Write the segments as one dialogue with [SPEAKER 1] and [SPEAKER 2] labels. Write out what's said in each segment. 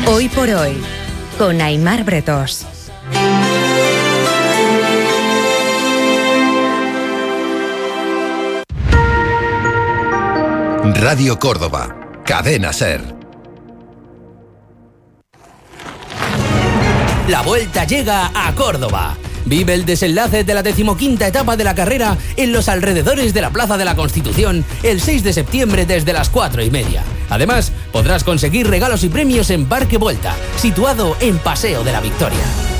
[SPEAKER 1] Hoy por hoy, con Aimar Bretós.
[SPEAKER 2] Radio Córdoba, Cadena SER.
[SPEAKER 3] La Vuelta llega a Córdoba. Vive el desenlace de la 15ª etapa de la carrera en los alrededores de la Plaza de la Constitución el 6 de septiembre desde las 4:30. Además, podrás conseguir regalos y premios en Parque Vuelta, situado en Paseo de la Victoria.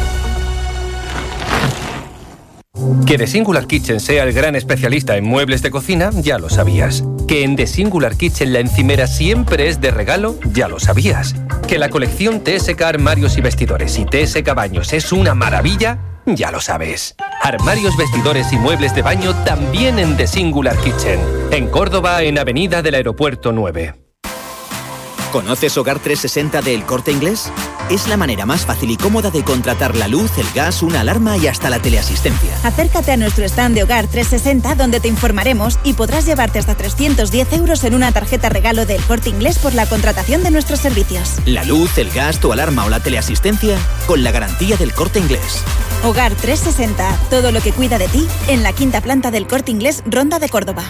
[SPEAKER 4] Que The Singular Kitchen sea el gran especialista en muebles de cocina, ya lo sabías. Que en The Singular Kitchen la encimera siempre es de regalo, ya lo sabías. Que la colección TSK Armarios y Vestidores y TSK Baños es una maravilla, ya lo sabes. Armarios, vestidores y muebles de baño también en The Singular Kitchen. En Córdoba, en Avenida del Aeropuerto 9.
[SPEAKER 5] ¿Conoces Hogar 360 de El Corte Inglés? Es la manera más fácil y cómoda de contratar la luz, el gas, una alarma y hasta la teleasistencia.
[SPEAKER 6] Acércate a nuestro stand de Hogar 360 donde te informaremos y podrás llevarte hasta 310 euros en una tarjeta regalo del Corte Inglés por la contratación de nuestros servicios.
[SPEAKER 5] La luz, el gas, tu alarma o la teleasistencia con la garantía del Corte Inglés.
[SPEAKER 6] Hogar 360, todo lo que cuida de ti en la 5ª planta del Corte Inglés, Ronda de Córdoba.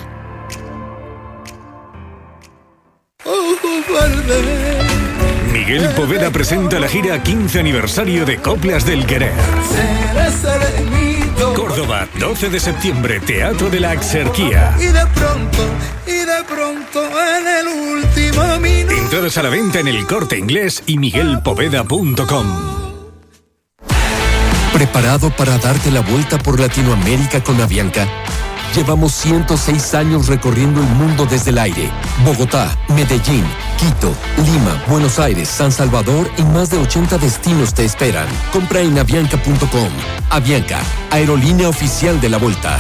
[SPEAKER 7] Miguel Poveda presenta la gira 15 aniversario de Coplas del Querer. Córdoba, 12 de septiembre, Teatro de la Axarquía.
[SPEAKER 8] Y de pronto, en el último minuto.
[SPEAKER 7] Entradas a la venta en El Corte Inglés y miguelpoveda.com.
[SPEAKER 9] ¿Preparado para darte la vuelta por Latinoamérica con Avianca? Llevamos 106 años recorriendo el mundo desde el aire. Bogotá, Medellín, Quito, Lima, Buenos Aires, San Salvador y más de 80 destinos te esperan. Compra en avianca.com. Avianca, aerolínea oficial de la Vuelta.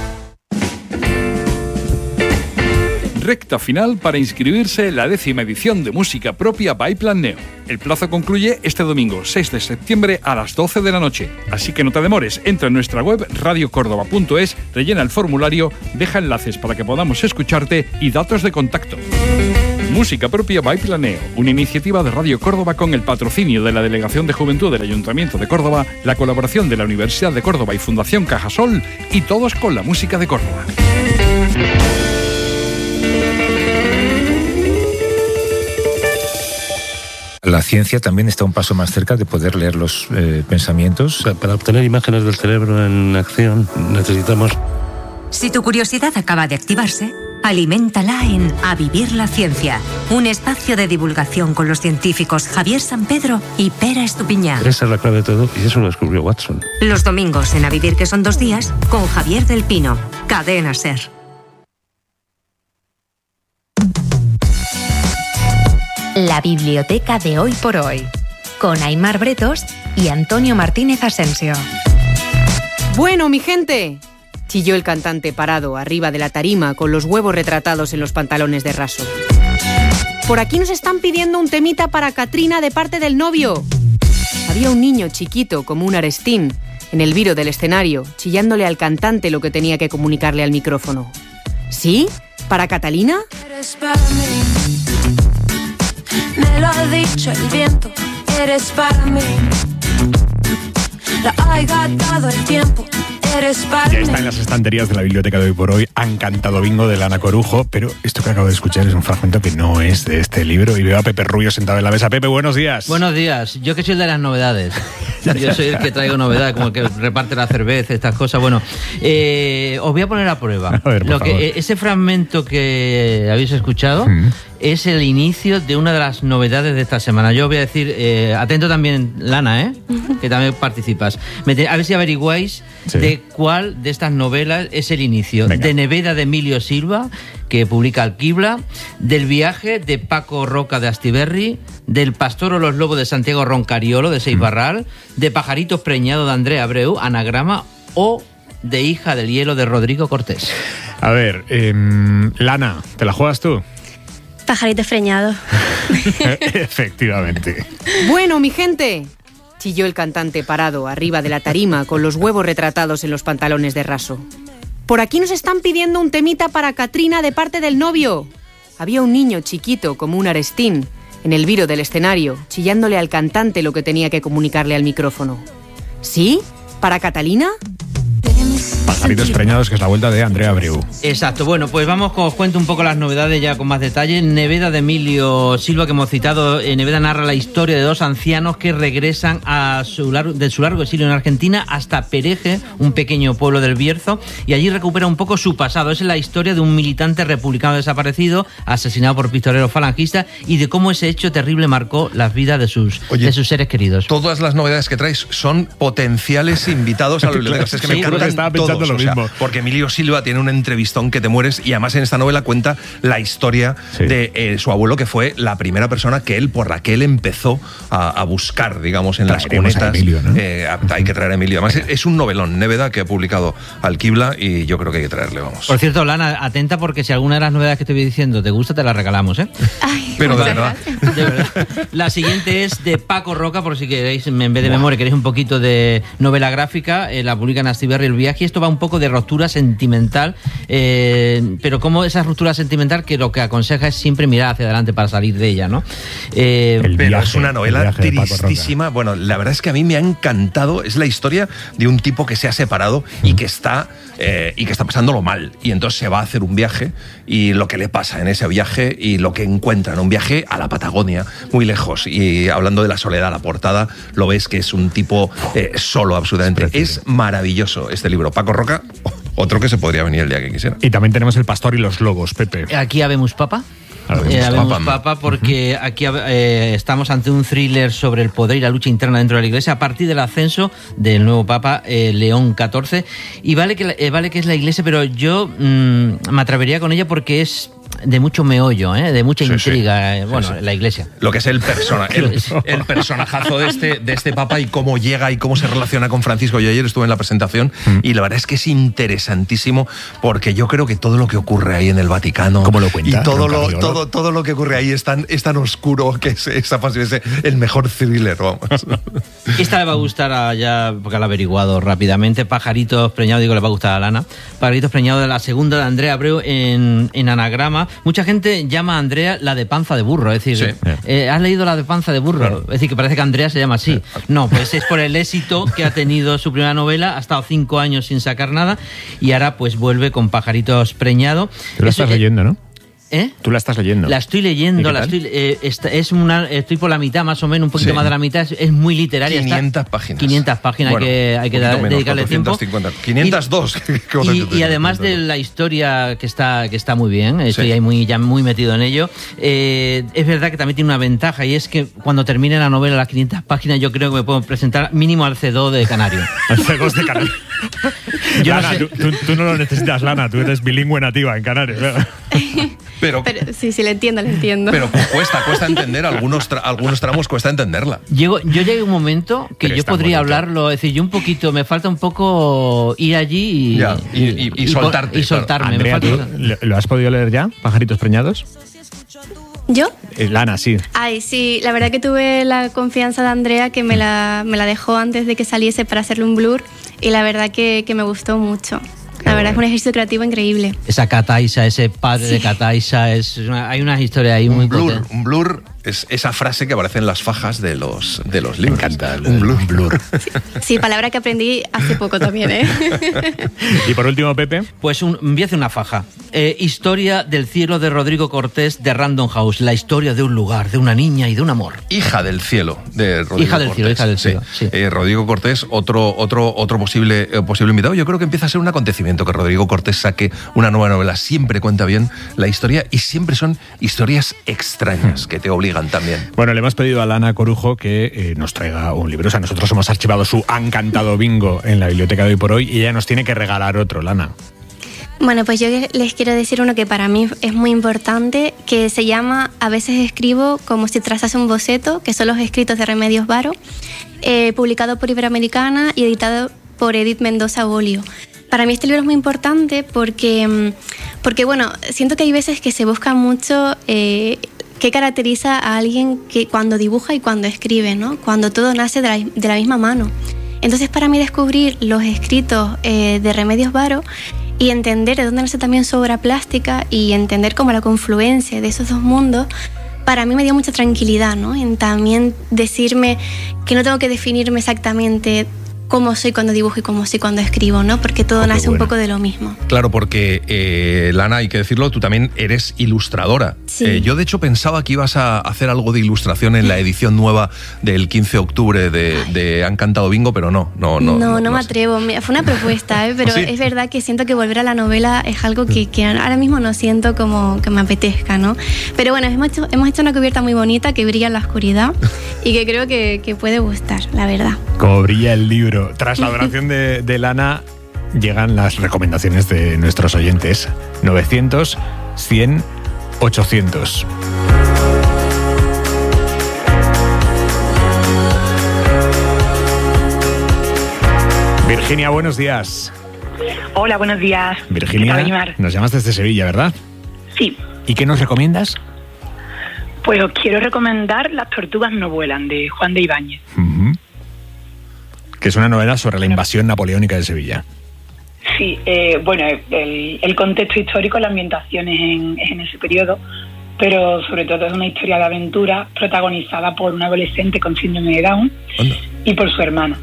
[SPEAKER 10] Recta final para inscribirse en la 10ª edición de Música Propia by Plan Neo. El plazo concluye este domingo 6 de septiembre a las 12 de la noche. Así que no te demores, entra en nuestra web radiocórdoba.es, rellena el formulario, deja enlaces para que podamos escucharte y datos de contacto. Música Propia by Plan Neo, una iniciativa de Radio Córdoba con el patrocinio de la Delegación de Juventud del Ayuntamiento de Córdoba, la colaboración de la Universidad de Córdoba y Fundación Cajasol, y todos con la música de Córdoba.
[SPEAKER 11] La ciencia también está un paso más cerca de poder leer los pensamientos.
[SPEAKER 12] Para obtener imágenes del cerebro en acción necesitamos...
[SPEAKER 1] Si tu curiosidad acaba de activarse, aliméntala en A Vivir la Ciencia, un espacio de divulgación con los científicos Javier Sampedro y Pera Estupiñán.
[SPEAKER 12] Esa es la clave de todo y eso lo descubrió Watson.
[SPEAKER 1] Los domingos en A Vivir, que son 2 días, con Javier del Pino, Cadena SER. La biblioteca de Hoy por Hoy, con Aimar Bretós y Antonio Martínez Asensio.
[SPEAKER 13] Bueno, mi gente, chilló el cantante parado arriba de la tarima con los huevos retratados en los pantalones de raso. Por aquí nos están pidiendo un temita para Katrina de parte del novio. Había un niño chiquito como un arestín en el viro del escenario, chillándole al cantante lo que tenía que comunicarle al micrófono. ¿Sí? ¿Para Catalina?
[SPEAKER 14] Eres para mí. Me lo ha dicho el viento, eres para mí. Lo ha gastado el tiempo, eres para mí.
[SPEAKER 7] Ya está en las estanterías de la biblioteca de Hoy por Hoy. Han cantado Bingo de Ana Corujo, pero esto que acabo de escuchar es un fragmento que no es de este libro. Y veo a Pepe Rubio sentado en la mesa. Pepe, buenos días.
[SPEAKER 15] Buenos días. Yo que soy el de las novedades. Yo soy el que traigo novedades, como el que reparte la cerveza, estas cosas. Bueno, os voy a poner a prueba.
[SPEAKER 7] A ver, por favor.
[SPEAKER 15] Ese fragmento que habéis escuchado es el inicio de una de las novedades de esta semana. Yo voy a decir, atento también, Lana, que también participas. A ver si averiguáis de cuál de estas novelas es el inicio. Venga. De Neveda de Emilio Silva, que publica Alquibla, del viaje de Paco Roca de Astiberri, del Pastor o los Lobos de Santiago Roncariolo de Seibarral, de Pajaritos Preñado de Andrea Abreu, Anagrama, o de Hija del Hielo de Rodrigo Cortés.
[SPEAKER 7] A ver, Lana, ¿te la juegas tú?
[SPEAKER 16] Pajarito freñado.
[SPEAKER 7] Efectivamente.
[SPEAKER 13] Bueno, mi gente, chilló el cantante parado arriba de la tarima con los huevos retratados en los pantalones de raso. Por aquí nos están pidiendo un temita para Katrina de parte del novio. Había un niño chiquito como un arestín en el viro del escenario, chillándole al cantante lo que tenía que comunicarle al micrófono. ¿Sí? ¿Para Catalina?
[SPEAKER 7] Pajaritos preñados, que es la vuelta de Andrea Abreu.
[SPEAKER 15] Exacto, bueno, pues vamos, os cuento un poco las novedades ya con más detalle. Neveda de Emilio Silva, que hemos citado, Neveda narra la historia de dos ancianos que regresan de su largo exilio en Argentina hasta Pereje, un pequeño pueblo del Bierzo, y allí recupera un poco su pasado. Es la historia de un militante republicano desaparecido, asesinado por pistoleros falangistas, y de cómo ese hecho terrible marcó las vidas de sus seres queridos.
[SPEAKER 17] Todas las novedades que traes son potenciales invitados a la biblioteca. Es que me encantan todos. Porque Emilio Silva tiene un entrevistón que te mueres, y además en esta novela cuenta la historia de su abuelo, que fue la primera persona por la que él empezó a buscar, digamos, en las cunetas.
[SPEAKER 7] Emilio, ¿no?
[SPEAKER 17] Hay que traer a Emilio. Además es un novelón, Neveda, que ha publicado Alquibla, y yo creo que hay que traerle, vamos.
[SPEAKER 15] Por cierto, Lana, atenta, porque si alguna de las novedades que te voy diciendo te gusta, te las regalamos, ¿eh?
[SPEAKER 16] Ay,
[SPEAKER 17] pero de verdad.
[SPEAKER 15] La siguiente es de Paco Roca, por si queréis, en vez de memoria, queréis un poquito de novela gráfica, la publica en Astiberri El Viaje. Esto va un poco de ruptura sentimental, pero como esa ruptura sentimental que lo que aconseja es siempre mirar hacia adelante para salir de ella, ¿no?
[SPEAKER 17] Pero es una novela tristísima. Bueno, la verdad es que a mí me ha encantado. Es la historia de un tipo que se ha separado y que está pasándolo mal, y entonces se va a hacer un viaje, y lo que le pasa en ese viaje y lo que encuentra en un viaje a la Patagonia, muy lejos, y hablando de la soledad, la portada lo ves que es un tipo solo, absolutamente. Es maravilloso este libro. Paco Roca, otro que se podría venir el día que quisiera.
[SPEAKER 7] Y también tenemos El pastor y los lobos, Pepe.
[SPEAKER 15] Aquí habemos papa. Habemos papa, porque aquí estamos ante un thriller sobre el poder y la lucha interna dentro de la Iglesia a partir del ascenso del nuevo Papa León XIV. Y vale que es la Iglesia, pero yo me atrevería con ella porque es de mucho meollo, de mucha intriga. La Iglesia.
[SPEAKER 17] Lo que es el personajazo de este Papa, y cómo llega y cómo se relaciona con Francisco. Yo ayer estuve en la presentación y la verdad es que es interesantísimo, porque yo creo que todo lo que ocurre ahí en el Vaticano,
[SPEAKER 7] ¿cómo lo cuenta?
[SPEAKER 17] Y todo lo que ocurre ahí es tan oscuro, que es el mejor thriller, vamos.
[SPEAKER 15] Esta le va a gustar ya, porque la ha averiguado rápidamente. Pajaritos preñados, le va a gustar a Lana. Pajaritos preñados, de la segunda de Andrea Abreu en anagrama. Mucha gente llama a Andrea la de panza de burro, es decir, ¿has leído la de panza de burro? Claro. Es decir, que parece que Andrea se llama así. No, pues es por el éxito que ha tenido su primera novela. Ha estado 5 años sin sacar nada, y ahora pues vuelve con Pajaritos preñados.
[SPEAKER 7] Tú la estás leyendo, ¿no?
[SPEAKER 15] ¿Eh?
[SPEAKER 7] Tú la estás leyendo.
[SPEAKER 15] La estoy leyendo, estoy por la mitad, más o menos, un poquito más de la mitad. Es muy literaria.
[SPEAKER 17] 500 páginas.
[SPEAKER 15] 500 páginas, bueno, hay que dedicarle tiempo.
[SPEAKER 17] 502.
[SPEAKER 15] Y además de la historia que está muy bien, estoy ahí ya muy metido en ello, es verdad que también tiene una ventaja, y es que cuando termine la novela, las 500 páginas, yo creo que me puedo presentar mínimo al C2 de Canario.
[SPEAKER 7] Al C2 de Canario. Lana, no sé. tú no lo necesitas, Lana, tú eres bilingüe nativa en Canarias.
[SPEAKER 16] Pero sí, le entiendo.
[SPEAKER 17] Pero cuesta entender, algunos tramos cuesta entenderla.
[SPEAKER 15] Yo llegué a un momento que yo podría hablarlo, es decir, yo un poquito, me falta un poco ir allí
[SPEAKER 17] y soltarte.
[SPEAKER 15] Y soltarme.
[SPEAKER 7] Andrea, ¿tú lo has podido leer ya, Pajaritos preñados?
[SPEAKER 16] ¿Yo?
[SPEAKER 7] Lana, sí.
[SPEAKER 16] Ay, sí, la verdad que tuve la confianza de Andrea, que me la dejó antes de que saliese para hacerle un blur, y la verdad que me gustó mucho. La verdad es un ejercicio creativo increíble.
[SPEAKER 15] Esa Cataisa, ese padre de Cataisa, hay una historia ahí muy potente.
[SPEAKER 17] Un blur es esa frase que aparece en las fajas de los libros. Me
[SPEAKER 7] encanta, un blur.
[SPEAKER 16] Sí, palabra que aprendí hace poco también, ¿eh?
[SPEAKER 7] Y por último, Pepe.
[SPEAKER 15] Pues voy a hacer una faja. Historia del cielo de Rodrigo Cortés, de Random House. La historia de un lugar, de una niña y de un amor.
[SPEAKER 17] Hija del cielo, de Rodrigo Cortés.
[SPEAKER 15] Hija del cielo. Sí.
[SPEAKER 17] Rodrigo Cortés, otro posible invitado. Yo creo que empieza a ser un acontecimiento que Rodrigo Cortés saque una nueva novela. Siempre cuenta bien la historia, y siempre son historias extrañas que te obligan también.
[SPEAKER 7] Bueno, le hemos pedido a Lana Corujo que nos traiga un libro. O sea, nosotros hemos archivado su encantado bingo en la biblioteca de Hoy por Hoy, y ella nos tiene que regalar otro, Lana.
[SPEAKER 16] Bueno, pues yo les quiero decir uno que para mí es muy importante, que se llama A veces escribo como si trazase un boceto, que son los escritos de Remedios Varo, publicado por Iberoamericana y editado por Edith Mendoza Bolio. Para mí este libro es muy importante porque bueno, siento que hay veces que se busca mucho qué caracteriza a alguien que cuando dibuja y cuando escribe, ¿no? Cuando todo nace de la misma mano. Entonces, para mí, descubrir los escritos de Remedios Varo y entender de dónde nace también su obra plástica, y entender cómo la confluencia de esos dos mundos, para mí me dio mucha tranquilidad, ¿no? En también decirme que no tengo que definirme exactamente cómo soy cuando dibujo y cómo soy cuando escribo, ¿no? Porque todo nace un poco de lo mismo.
[SPEAKER 17] Claro, porque, Lana, hay que decirlo, tú también eres ilustradora.
[SPEAKER 16] Sí.
[SPEAKER 17] Yo, de hecho, pensaba que ibas a hacer algo de ilustración en la edición nueva del 15 de octubre de Han Cantado Bingo, pero no
[SPEAKER 16] me atrevo. Fue una propuesta, pero
[SPEAKER 17] ¿Sí?
[SPEAKER 16] Es verdad que siento que volver a la novela es algo que ahora mismo no siento como que me apetezca, ¿no? Pero bueno, hemos hecho una cubierta muy bonita que brilla en la oscuridad y que creo que puede gustar, la verdad.
[SPEAKER 7] Como brilla el libro. Tras la adoración de Lana, llegan las recomendaciones de nuestros oyentes. 900, 100, 800. Virginia, buenos días.
[SPEAKER 18] Hola, buenos días.
[SPEAKER 7] Virginia, nos llamas desde Sevilla, ¿verdad?
[SPEAKER 18] Sí.
[SPEAKER 7] ¿Y qué nos recomiendas?
[SPEAKER 18] Pues os quiero recomendar Las tortugas no vuelan, de Juan de Ibáñez.
[SPEAKER 7] Que es una novela sobre la invasión napoleónica de Sevilla.
[SPEAKER 18] Sí, bueno, el contexto histórico, la ambientación es en ese periodo, pero sobre todo es una historia de aventura protagonizada por un adolescente con síndrome de Down y por su hermana.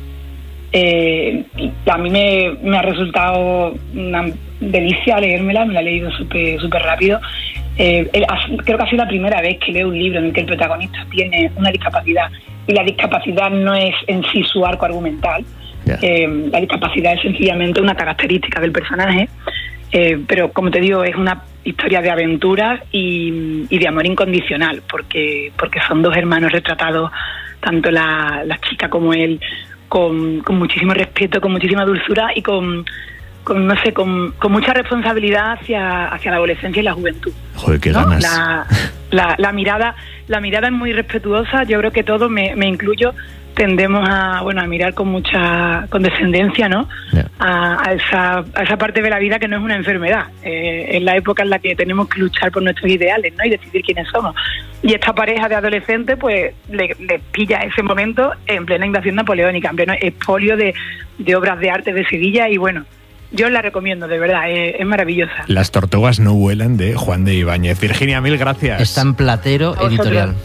[SPEAKER 18] A mí me ha resultado una delicia leérmela, me la he leído súper rápido. Creo que ha sido la primera vez que leo un libro en el que el protagonista tiene una discapacidad y la discapacidad no es en sí su arco argumental. La discapacidad es sencillamente una característica del personaje, pero como te digo, es una historia de aventuras y de amor incondicional, porque son dos hermanos retratados, tanto la chica como él, con muchísimo respeto, con muchísima dulzura y con mucha responsabilidad hacia la adolescencia y la juventud.
[SPEAKER 7] Joder, qué
[SPEAKER 18] ¿no?
[SPEAKER 7] ganas.
[SPEAKER 18] La mirada es muy respetuosa. Yo creo que todos, me incluyo, tendemos a mirar con mucha condescendencia, ¿no? A esa parte de la vida que no es una enfermedad. Es la época en la que tenemos que luchar por nuestros ideales, ¿no? Y decidir quiénes somos. Y esta pareja de adolescentes, pues, le pilla ese momento en plena invasión napoleónica, en pleno expolio de obras de arte de Sevilla. Y bueno, yo la recomiendo, de verdad, es maravillosa.
[SPEAKER 7] Las tortugas no vuelan, de Juan de Ibáñez. Virginia, mil gracias.
[SPEAKER 15] Está en Platero Editorial.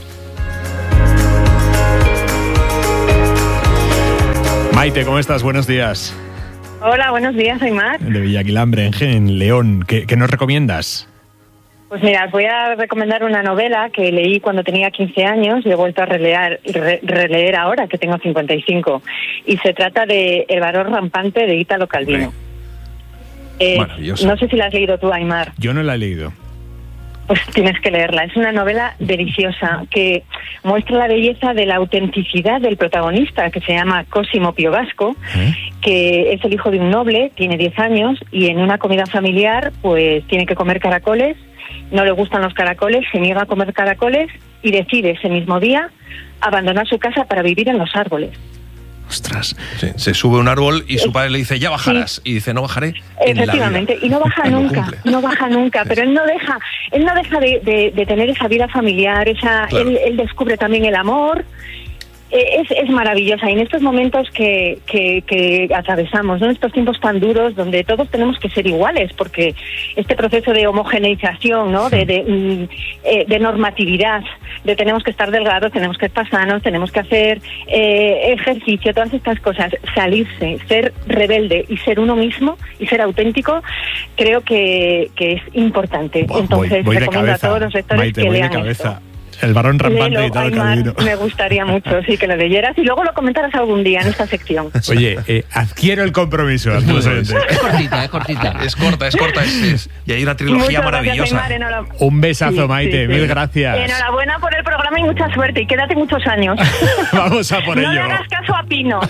[SPEAKER 7] Maite, ¿cómo estás? Buenos días.
[SPEAKER 19] Hola, buenos días, soy Mar.
[SPEAKER 7] De Villaquilambre, en León. ¿Qué nos recomiendas?
[SPEAKER 19] Pues mira, os voy a recomendar una novela que leí cuando tenía 15 años y he vuelto a releer ahora, que tengo 55. Y se trata de El varón rampante, de Ítalo Calvino.
[SPEAKER 17] Maravilloso.
[SPEAKER 19] No sé si la has leído tú, Aymar.
[SPEAKER 7] Yo no la he leído.
[SPEAKER 19] Pues tienes que leerla. Es una novela deliciosa que muestra la belleza de la autenticidad del protagonista, que se llama Cosimo Piovasco, que es el hijo de un noble, tiene 10 años, y en una comida familiar pues tiene que comer caracoles, no le gustan los caracoles, se niega a comer caracoles y decide ese mismo día abandonar su casa para vivir en los árboles.
[SPEAKER 7] Ostras.
[SPEAKER 17] Sí, se sube a un árbol y su padre le dice, ya bajarás. Sí. Y dice, no bajaré.
[SPEAKER 19] Efectivamente, y no baja nunca, pero él no deja de tener esa vida familiar, claro. Él descubre también el amor. Es maravillosa, y en estos momentos que atravesamos, ¿no? En estos tiempos tan duros donde todos tenemos que ser iguales, porque este proceso de homogeneización, ¿no? de normatividad, de tenemos que estar delgados, tenemos que estar sanos, tenemos que hacer ejercicio, todas estas cosas, salirse, ser rebelde y ser uno mismo y ser auténtico, creo que es importante. Entonces recomiendo a todos los lectores, Maite, que lean esto.
[SPEAKER 7] El varón rampante y tal, Calvino.
[SPEAKER 19] Me gustaría mucho, sí, que lo leyeras y luego lo comentaras algún día en esta sección.
[SPEAKER 7] Oye, adquiero el compromiso.
[SPEAKER 15] Es cortita.
[SPEAKER 17] Es corta. Y hay una trilogía maravillosa.
[SPEAKER 19] Gracias, Aymar,
[SPEAKER 7] un besazo, Maite, mil gracias.
[SPEAKER 19] Enhorabuena por el programa y mucha suerte. Y quédate muchos años.
[SPEAKER 7] Vamos a por ello.
[SPEAKER 19] No le hagas caso a Pino.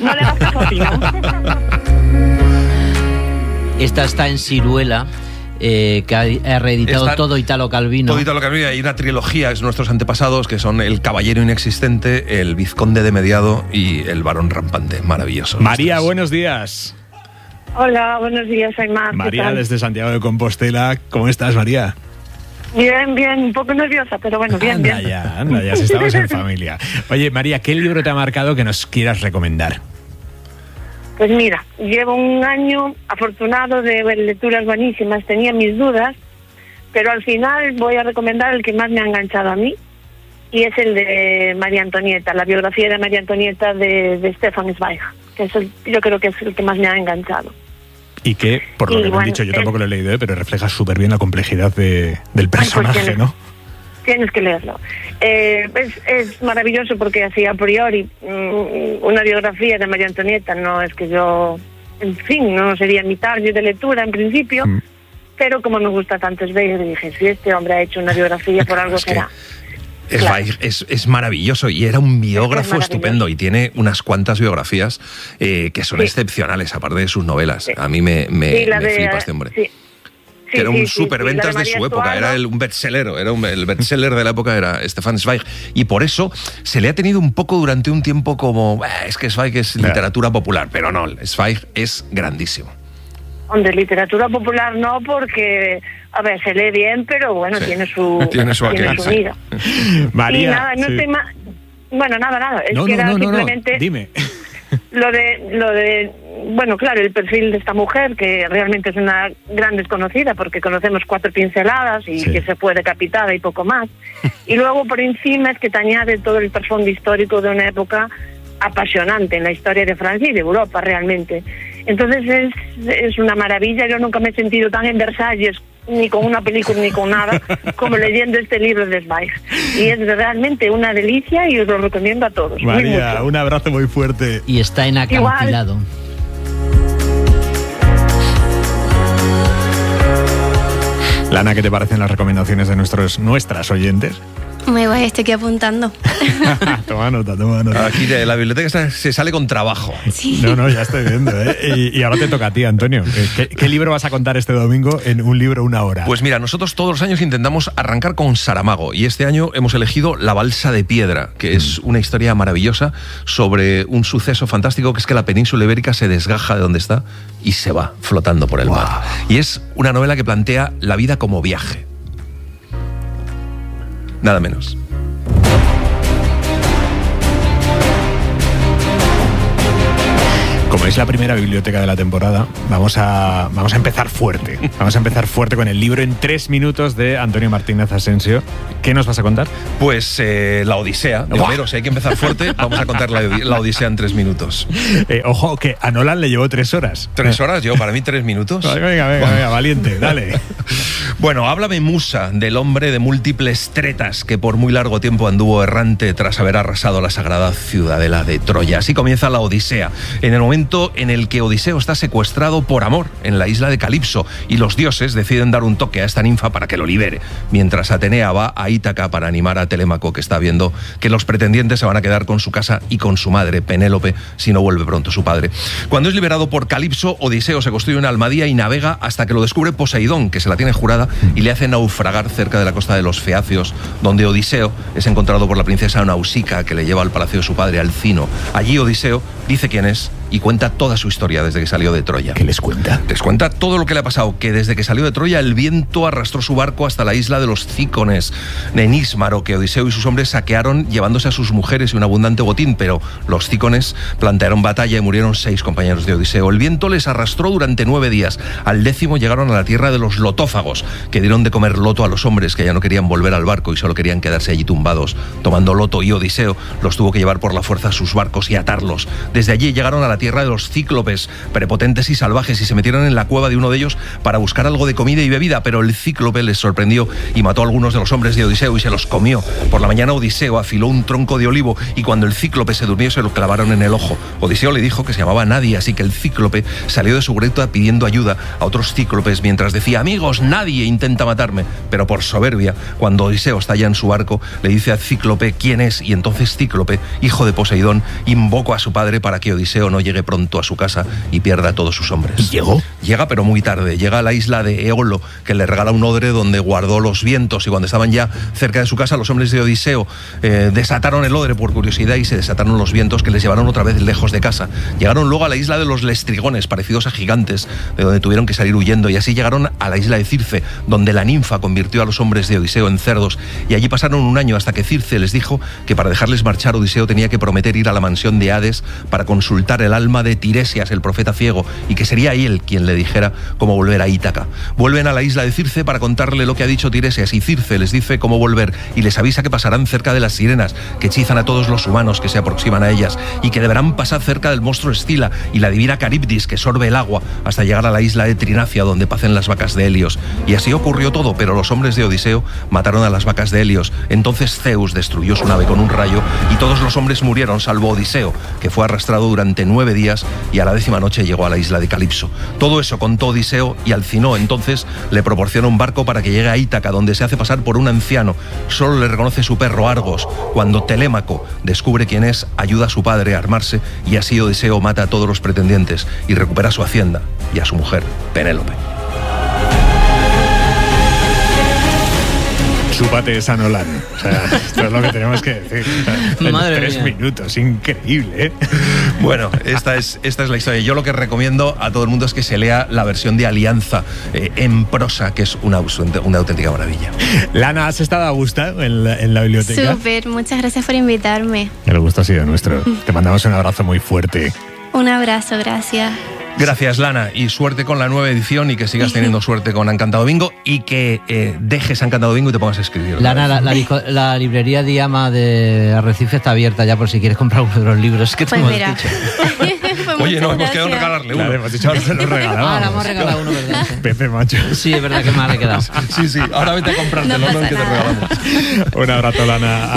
[SPEAKER 15] Esta está en Siruela. Que ha reeditado todo Ítalo Calvino.
[SPEAKER 17] Todo Ítalo Calvino. Hay una trilogía, es nuestros antepasados, que son El caballero inexistente, El vizconde de Mediado y El varón rampante. Maravilloso.
[SPEAKER 7] María, buenos días.
[SPEAKER 19] Hola, buenos días, Aymar.
[SPEAKER 7] María, desde Santiago de Compostela. ¿Cómo estás, María?
[SPEAKER 19] Bien, un poco nerviosa, pero bueno, bien.
[SPEAKER 7] Anda ya, si estamos en familia. Oye, María, ¿qué libro te ha marcado que nos quieras recomendar?
[SPEAKER 19] Pues mira, llevo un año afortunado de ver lecturas buenísimas, tenía mis dudas, pero al final voy a recomendar el que más me ha enganchado a mí, y es el de María Antonieta, la biografía de María Antonieta de Stefan Zweig, que es yo creo que es el que más me ha enganchado.
[SPEAKER 7] Y que, por lo que me han dicho, yo tampoco lo he leído, pero refleja súper bien la complejidad del personaje, ¿no?
[SPEAKER 19] Tienes que leerlo. Es maravilloso porque así a priori una biografía de María Antonieta no es que yo, en fin, no sería mi target de lectura en principio, pero como me gusta tanto Zweig, dije, si este hombre ha hecho una biografía por algo será.
[SPEAKER 17] Zweig es maravilloso y era un biógrafo estupendo y tiene unas cuantas biografías que son excepcionales, aparte de sus novelas. A mí me flipa este hombre. Que era un superventas de su época, era un bestseller, el bestseller de la época era Stefan Zweig, y por eso se le ha tenido un poco durante un tiempo como, es que Zweig es literatura popular, pero no, Zweig es grandísimo.
[SPEAKER 19] De literatura popular no, porque, a ver, se lee bien, pero bueno, tiene su vida.
[SPEAKER 7] María,
[SPEAKER 19] y nada, no estoy más... Bueno, nada, es que era simplemente...
[SPEAKER 7] Dime.
[SPEAKER 19] Lo de, bueno, claro, el perfil de esta mujer, que realmente es una gran desconocida, porque conocemos 4 pinceladas y que se fue decapitada y poco más. Y luego por encima es que te añade todo el trasfondo histórico de una época apasionante en la historia de Francia y de Europa realmente. Entonces es una maravilla. Yo nunca me he sentido tan en Versalles, ni con una película ni con nada, como leyendo este libro de Zweig. Y es realmente una delicia y os lo recomiendo a todos.
[SPEAKER 7] María, un abrazo muy fuerte.
[SPEAKER 15] Y está en acantilado.
[SPEAKER 7] Igual. Lana, ¿qué te parecen las recomendaciones de nuestras oyentes?
[SPEAKER 16] Muy guay, estoy aquí apuntando.
[SPEAKER 7] Toma nota.
[SPEAKER 17] Aquí de la biblioteca se sale con trabajo.
[SPEAKER 16] Sí.
[SPEAKER 7] No, ya estoy viendo. Y ahora te toca a ti, Antonio. ¿Qué libro vas a contar este domingo en Un libro, una hora?
[SPEAKER 17] Pues mira, nosotros todos los años intentamos arrancar con Saramago, y este año hemos elegido La balsa de piedra, que es una historia maravillosa sobre un suceso fantástico, que es que la península ibérica se desgaja de donde está y se va flotando por el mar. Y es una novela que plantea la vida como viaje. Nada menos.
[SPEAKER 7] Como es la primera biblioteca de la temporada, vamos a empezar fuerte. Vamos a empezar fuerte con el libro en 3 minutos de Antonio Martínez Asensio. ¿Qué nos vas a contar?
[SPEAKER 17] Pues la Odisea de Homero. Si hay que empezar fuerte, vamos a contar la Odisea en 3 minutos.
[SPEAKER 7] Ojo, que a Nolan le llevó 3 horas.
[SPEAKER 17] 3 horas, yo para mí 3 minutos.
[SPEAKER 7] Venga, valiente, dale.
[SPEAKER 17] Bueno, háblame Musa, del hombre de múltiples tretas que por muy largo tiempo anduvo errante tras haber arrasado la sagrada ciudadela de Troya. Así comienza la Odisea, en el momento en el que Odiseo está secuestrado por amor en la isla de Calipso, y los dioses deciden dar un toque a esta ninfa para que lo libere, mientras Atenea va a Ítaca para animar a Telémaco, que está viendo que los pretendientes se van a quedar con su casa y con su madre, Penélope, si no vuelve pronto su padre. Cuando es liberado por Calipso, Odiseo se construye una almadía y navega hasta que lo descubre Poseidón, que se la tiene jurada y le hace naufragar cerca de la costa de los Feacios, donde Odiseo es encontrado por la princesa Nausica, que le lleva al palacio de su padre, Alcino. Allí Odiseo dice quién es y cuenta toda su historia desde que salió de Troya.
[SPEAKER 7] ¿Qué les cuenta?
[SPEAKER 17] Les cuenta todo lo que le ha pasado, que desde que salió de Troya el viento arrastró su barco hasta la isla de los Cícones, en Ísmaro, que Odiseo y sus hombres saquearon llevándose a sus mujeres y un abundante botín, pero los Cícones plantearon batalla y murieron 6 compañeros de Odiseo. El viento les arrastró durante 9 días. Al 10º llegaron a la tierra de los lotófagos, que dieron de comer loto a los hombres que ya no querían volver al barco y solo querían quedarse allí tumbados, tomando loto, y Odiseo los tuvo que llevar por la fuerza a sus barcos y atarlos. Desde allí llegaron a la tierra de los cíclopes, prepotentes y salvajes, y se metieron en la cueva de uno de ellos para buscar algo de comida y bebida, pero el cíclope les sorprendió y mató a algunos de los hombres de Odiseo y se los comió. Por la mañana Odiseo afiló un tronco de olivo y cuando el cíclope se durmió se lo clavaron en el ojo. Odiseo le dijo que se llamaba Nadie, así que el cíclope salió de su gruta pidiendo ayuda a otros cíclopes mientras decía: amigos, nadie intenta matarme. Pero por soberbia, cuando Odiseo está ya en su barco, le dice al cíclope quién es, y entonces Cíclope, hijo de Poseidón, invocó a su padre para que Odiseo no llegue pronto a su casa y pierda a todos sus hombres.
[SPEAKER 7] ¿Y llegó?
[SPEAKER 17] Llega, pero muy tarde. Llega a la isla de Eolo, que le regala un odre donde guardó los vientos, y cuando estaban ya cerca de su casa, los hombres de Odiseo desataron el odre por curiosidad y se desataron los vientos, que les llevaron otra vez lejos de casa. Llegaron luego a la isla de los Lestrigones, parecidos a gigantes, de donde tuvieron que salir huyendo, y así llegaron a la isla de Circe, donde la ninfa convirtió a los hombres de Odiseo en cerdos, y allí pasaron un año hasta que Circe les dijo que para dejarles marchar Odiseo tenía que prometer ir a la mansión de Hades para consultar el alma de Tiresias, el profeta ciego, y que sería él quien le dijera cómo volver a Ítaca. Vuelven a la isla de Circe para contarle lo que ha dicho Tiresias, y Circe les dice cómo volver y les avisa que pasarán cerca de las sirenas, que hechizan a todos los humanos que se aproximan a ellas, y que deberán pasar cerca del monstruo Escila y la divina Caribdis, que sorbe el agua, hasta llegar a la isla de Trinacia, donde pacen las vacas de Helios. Y así ocurrió todo, pero los hombres de Odiseo mataron a las vacas de Helios. Entonces Zeus destruyó su nave con un rayo y todos los hombres murieron, salvo Odiseo, que fue arrastrado durante 9 días y a la 10ª noche llegó a la isla de Calipso. Todo eso contó Odiseo y Alcinoo entonces le proporciona un barco para que llegue a Ítaca, donde se hace pasar por un anciano. Solo le reconoce su perro Argos. Cuando Telémaco descubre quién es, ayuda a su padre a armarse y así Odiseo mata a todos los pretendientes y recupera su hacienda y a su mujer, Penélope.
[SPEAKER 7] Chúpate San Olan. O sea, esto es lo que tenemos que decir.
[SPEAKER 15] Madre
[SPEAKER 7] 3
[SPEAKER 15] mía.
[SPEAKER 7] minutos, increíble, ¿eh?
[SPEAKER 17] Bueno, esta es la historia. Yo lo que recomiendo a todo el mundo es que se lea la versión de Alianza en prosa, que es una auténtica maravilla.
[SPEAKER 7] Lana, ¿has estado a gusto en la biblioteca?
[SPEAKER 16] Súper, muchas gracias por invitarme.
[SPEAKER 7] El gusto ha sido nuestro. Te mandamos un abrazo muy fuerte.
[SPEAKER 16] Un abrazo, gracias.
[SPEAKER 17] Gracias, Lana, y suerte con la nueva edición y que sigas teniendo suerte con Encantado Bingo y que dejes Encantado Bingo y te pongas a escribir.
[SPEAKER 15] Lana, la librería Diama de Arrecife está abierta ya por si quieres comprar uno de los libros que te
[SPEAKER 16] Pues
[SPEAKER 15] hemos
[SPEAKER 16] mira.
[SPEAKER 15] dicho.
[SPEAKER 17] Oye, no, hemos quedado en regalarle uno.
[SPEAKER 7] Claro, hemos dicho ahora se lo regalamos.
[SPEAKER 15] Ahora hemos regalado uno, ¿verdad?
[SPEAKER 7] Pepe, macho.
[SPEAKER 15] Sí, es verdad que mal he quedado.
[SPEAKER 17] Sí, ahora vete a comprártelo,
[SPEAKER 16] No
[SPEAKER 17] no,
[SPEAKER 16] pasa
[SPEAKER 17] que te
[SPEAKER 16] nada.
[SPEAKER 17] regalamos.
[SPEAKER 7] Un abrazo, Lana.